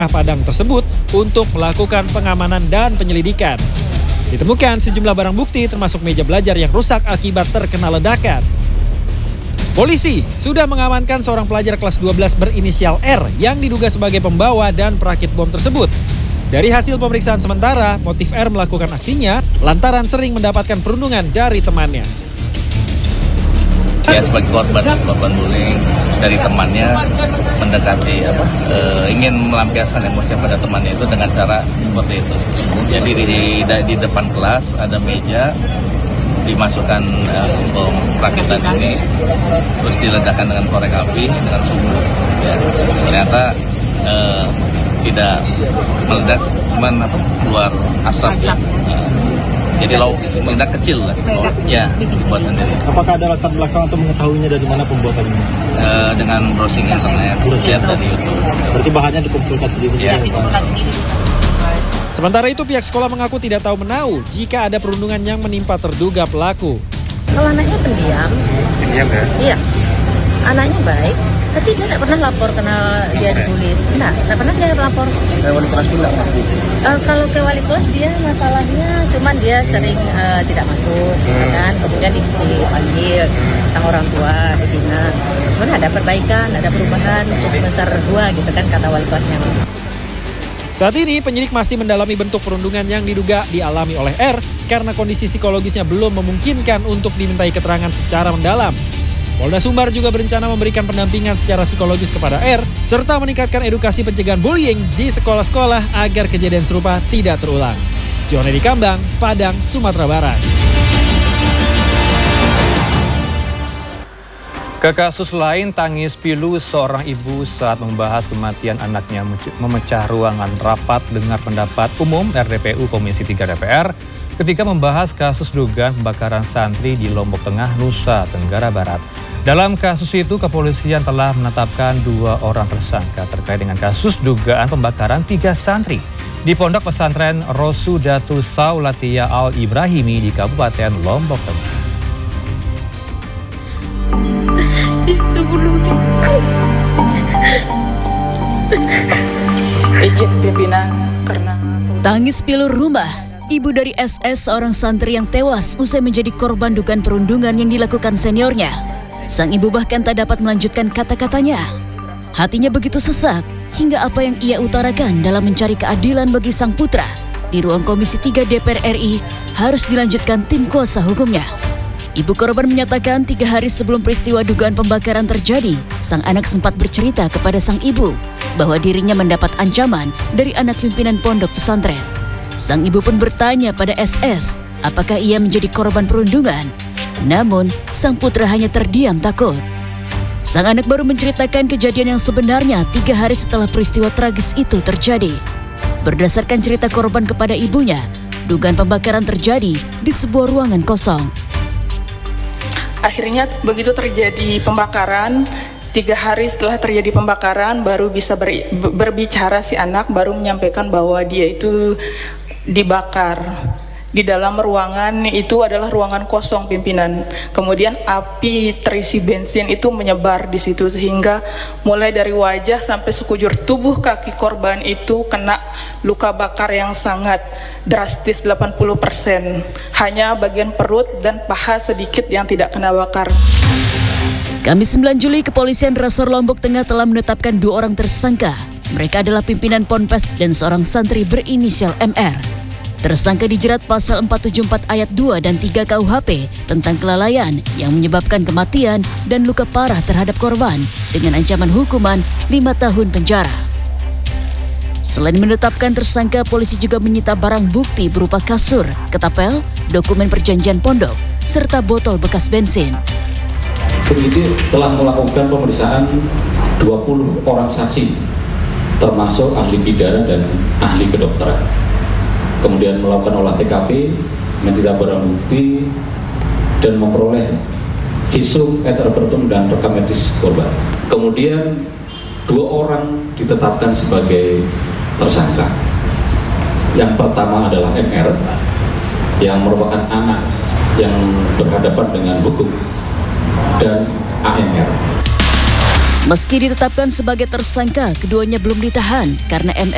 Padang tersebut untuk melakukan pengamanan dan penyelidikan. Ditemukan sejumlah barang bukti termasuk meja belajar yang rusak akibat terkena ledakan. Polisi sudah mengamankan seorang pelajar kelas 12 berinisial R yang diduga sebagai pembawa dan perakit bom tersebut. Dari hasil pemeriksaan sementara, motif R melakukan aksinya lantaran sering mendapatkan perundungan dari temannya. Ya, sebagai korban bullying dari temannya mendekati ingin melampiaskan emosi pada temannya itu dengan cara seperti itu. Jadi di depan kelas ada meja, dimasukkan bom rakitan ini, terus diledakkan dengan korek api dengan sumur. Ya, ternyata tidak meledak, cuman keluar asap. Ya. Jadi meledak kecil lah. Ya, dibuat sendiri. Apakah ada latar belakang atau mengetahuinya dari mana pembuatannya? Dengan browsing internet, lihat dari YouTube. Berarti bahannya dikumpulkan sendiri? Ya. Sementara itu pihak sekolah mengaku tidak tahu menahu jika ada perundungan yang menimpa terduga pelaku. Kalau anaknya pendiam. Pendiam ya? Iya, anaknya baik. Tapi dia tidak pernah lapor karena dia dibully. Tidak pernah dia lapor. Wali kelas bilang? Kalau ke wali kelas dia masalahnya cuman dia sering tidak masuk, kan? Kemudian dipanggil tentang orang tua, dibina. Kemudian ada perbaikan, ada perubahan untuk semester 2 gitu kan kata wali kelasnya. Saat ini penyidik masih mendalami bentuk perundungan yang diduga dialami oleh R karena kondisi psikologisnya belum memungkinkan untuk dimintai keterangan secara mendalam. Polda Sumbar juga berencana memberikan pendampingan secara psikologis kepada R, serta meningkatkan edukasi pencegahan bullying di sekolah-sekolah agar kejadian serupa tidak terulang. Jonedi Kambang, Padang, Sumatera Barat. Ke kasus lain, tangis pilu seorang ibu saat membahas kematian anaknya memecah ruangan rapat dengar pendapat umum RDPU Komisi 3 DPR ketika membahas kasus dugaan pembakaran santri di Lombok Tengah, Nusa Tenggara Barat. Dalam kasus itu, kepolisian telah menetapkan 2 orang tersangka terkait dengan kasus dugaan pembakaran 3 santri di Pondok Pesantren Rosudatul Saulatia Al-Ibrahimi di Kabupaten Lombok Tengah. Izin pimpinan karena tangis pilu rumah. Ibu dari SS, seorang santri yang tewas usai menjadi korban dugaan perundungan yang dilakukan seniornya. Sang ibu bahkan tak dapat melanjutkan kata-katanya. Hatinya begitu sesak hingga apa yang ia utarakan dalam mencari keadilan bagi sang putra di ruang Komisi 3 DPR RI harus dilanjutkan tim kuasa hukumnya. Ibu korban menyatakan 3 hari sebelum peristiwa dugaan pembakaran terjadi, sang anak sempat bercerita kepada sang ibu bahwa dirinya mendapat ancaman dari anak pimpinan pondok pesantren. Sang ibu pun bertanya pada SS apakah ia menjadi korban perundungan. Namun, sang putra hanya terdiam takut. Sang anak baru menceritakan kejadian yang sebenarnya 3 hari setelah peristiwa tragis itu terjadi. Berdasarkan cerita korban kepada ibunya, dugaan pembakaran terjadi di sebuah ruangan kosong. akhirnya begitu terjadi pembakaran, 3 hari setelah terjadi pembakaran baru bisa berbicara si anak, baru menyampaikan bahwa dia itu dibakar. Di dalam ruangan itu adalah ruangan kosong pimpinan. Kemudian api terisi bensin itu menyebar di situ sehingga mulai dari wajah sampai sekujur tubuh kaki korban itu kena luka bakar yang sangat drastis 80%. Hanya bagian perut dan paha sedikit yang tidak kena bakar. Kamis 9 Juli, Kepolisian Resor Lombok Tengah telah menetapkan 2 orang tersangka. Mereka adalah pimpinan Ponpes dan seorang santri berinisial MR. Tersangka dijerat pasal 474 ayat 2 dan 3 KUHP tentang kelalaian yang menyebabkan kematian dan luka parah terhadap korban dengan ancaman hukuman 5 tahun penjara. Selain menetapkan tersangka, polisi juga menyita barang bukti berupa kasur, ketapel, dokumen perjanjian pondok, serta botol bekas bensin. Penyidik telah melakukan pemeriksaan 20 orang saksi, termasuk ahli pidana dan ahli kedokteran. Kemudian melakukan olah TKP, menyita barang bukti, dan memperoleh visum et repertum dan rekam medis korban. Kemudian 2 orang ditetapkan sebagai tersangka. Yang pertama adalah MR, yang merupakan anak yang berhadapan dengan hukum, dan AMR. Meski ditetapkan sebagai tersangka, keduanya belum ditahan karena MR